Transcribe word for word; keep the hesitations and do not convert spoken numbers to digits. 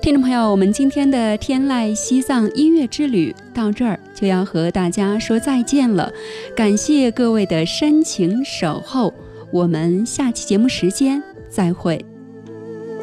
听众朋友，我们今天的天籁西藏音乐之旅到这儿就要和大家说再见了，感谢各位的深情守候，我们下期节目时间再会。